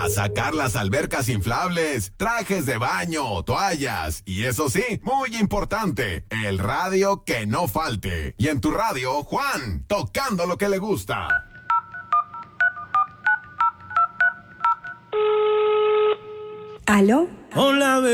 a sacar las albercas inflables, trajes de baño, toallas y eso sí, muy importante, el radio que no falte. Y en tu radio, Juan, tocando lo que le gusta. ¿Aló? Hola, bebé.